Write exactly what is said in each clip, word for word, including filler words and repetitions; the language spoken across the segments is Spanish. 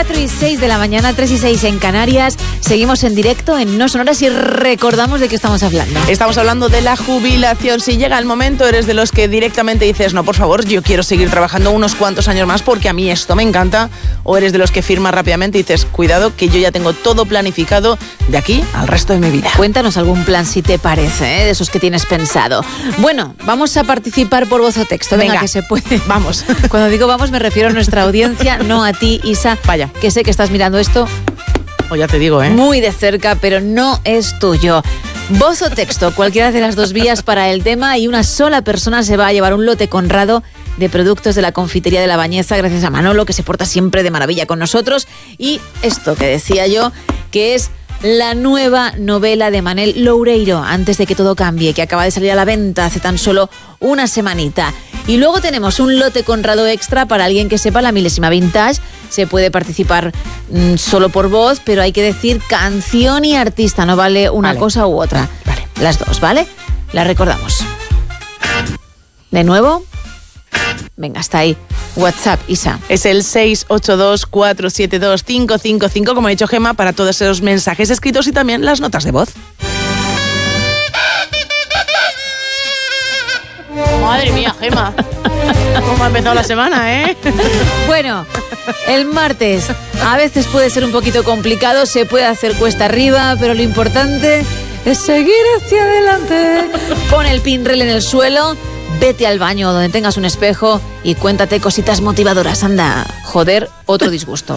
cuatro y seis de la mañana, tres y seis en Canarias. Seguimos en directo en No Sonoras y recordamos de qué estamos hablando. Estamos hablando de la jubilación. Si llega el momento, eres de los que directamente dices, no, por favor, yo quiero seguir trabajando unos cuantos años más porque a mí esto me encanta. O eres de los que firmas rápidamente y dices, cuidado, que yo ya tengo todo planificado de aquí al resto de mi vida. Cuéntanos algún plan si te parece, ¿eh? De esos que tienes pensado. Bueno, vamos a participar por voz o texto. Venga, Venga que se puede. Vamos. Cuando digo vamos me refiero a nuestra audiencia, no a ti, Isa. Vaya. Que sé que estás mirando esto. O ya te digo, ¿eh? Muy de cerca, pero no es tuyo. Voz o texto, cualquiera de las dos vías para el tema, y una sola persona se va a llevar un lote conrado de productos de la confitería de La Bañeza, gracias a Manolo, que se porta siempre de maravilla con nosotros. Y esto que decía yo, que es la nueva novela de Manel Loureiro, Antes de que todo cambie, que acaba de salir a la venta hace tan solo una semanita. Y luego tenemos un lote conrado extra para alguien que sepa la milésima vintage. Se puede participar mmm, solo por voz, pero hay que decir canción y artista, no vale una vale. cosa u otra. Vale. Las dos, ¿vale? Las recordamos. ¿De nuevo? Venga, está ahí. WhatsApp, Isa. Es el seis ocho dos, cuatro siete dos, cinco cinco cinco, como ha dicho Gemma, para todos esos mensajes escritos y también las notas de voz. Madre mía, Gemma. ¿Cómo ha empezado la semana, eh? Bueno, el martes a veces puede ser un poquito complicado, se puede hacer cuesta arriba, pero lo importante es seguir hacia adelante. Pon el pinrel en el suelo, vete al baño donde tengas un espejo y cuéntate cositas motivadoras. Anda, joder, otro disgusto.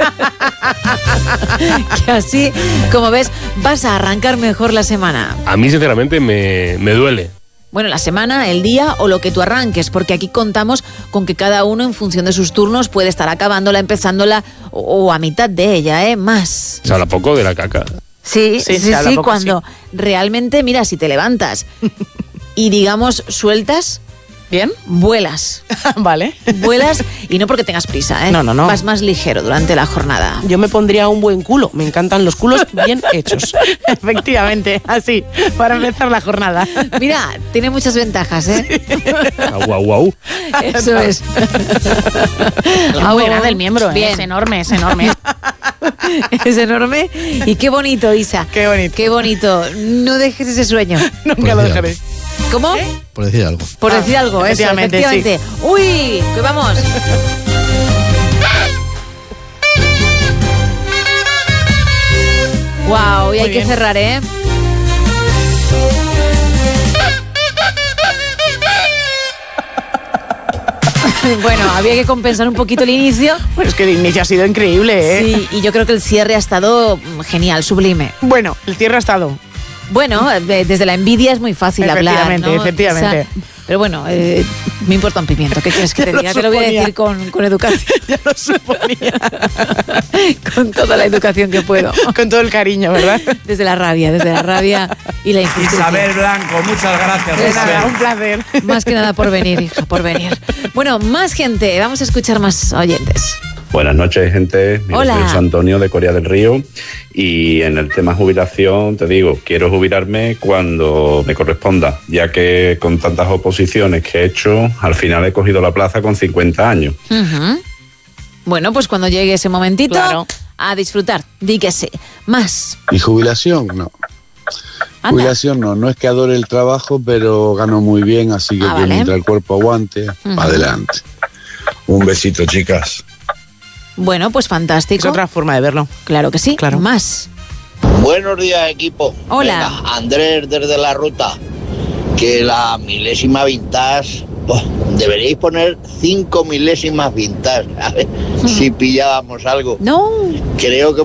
Que así, como ves, vas a arrancar mejor la semana. A mí, sinceramente, me, me duele. Bueno, la semana, el día o lo que tú arranques, porque aquí contamos con que cada uno, en función de sus turnos, puede estar acabándola, empezándola o, o a mitad de ella, ¿eh? Más. Se habla poco de la caca. Sí, sí, sí, sí poco, cuando sí. realmente, mira, si te levantas y, digamos, sueltas, ¿bien? Vuelas. Vale. Vuelas y no porque tengas prisa, ¿eh? No, no, no. Vas más ligero durante la jornada. Yo me pondría un buen culo. Me encantan los culos bien hechos. Efectivamente, así, para empezar la jornada. Mira, tiene muchas ventajas, ¿eh? Guau, guau. Eso es. Es muy grande el miembro, ¿eh? Bien. Es enorme, es enorme. Es enorme. Y qué bonito, Isa. Qué bonito. Qué bonito. No dejes ese sueño. Nunca lo dejaré. ¿Cómo? Por decir algo. Por Ah, decir algo, eso, efectivamente, efectivamente. ¡Uy! ¡Que vamos! ¡Wow! Y hay bien. que cerrar, ¿eh? Bueno, había que compensar un poquito el inicio. Pues es que el inicio ha sido increíble, ¿eh? Sí, y yo creo que el cierre ha estado genial, sublime. Bueno, el cierre ha estado. Bueno, desde la envidia es muy fácil hablar, ¿no? Efectivamente, efectivamente. O sea, pero bueno, eh, me importa un pimiento. ¿Qué quieres que te Ya lo diga? Te lo voy a suponía. decir con, con educación. Ya lo suponía. Con toda la educación que puedo. Con todo el cariño, ¿verdad? Desde la rabia, desde la rabia y la injusticia. Isabel Blanco, muchas gracias. De Isabel. nada, un placer. Más que nada por venir, hija, por venir. Bueno, más gente. Vamos a escuchar más oyentes. Buenas noches, gente. Mi Hola. nombre es José Antonio de Coria del Río y en el tema jubilación te digo, quiero jubilarme cuando me corresponda, ya que con tantas oposiciones que he hecho, al final he cogido la plaza con cincuenta años. Uh-huh. Bueno, pues cuando llegue ese momentito, Claro. a disfrutar. Di que sí. Más. ¿Y jubilación? No. Anda. Jubilación no, no es que adore el trabajo, pero gano muy bien, así que, Ah, que vale. mientras el cuerpo aguante, Ujú. adelante. Un besito, chicas. Bueno, pues fantástico. Es otra forma de verlo. Claro que sí. Claro. Más. Buenos días, equipo. Hola. Venga, Andrés desde la ruta. Que la milésima vintage, oh, deberíais poner cinco milésimas vintage, a ver si pillábamos algo. No. Creo que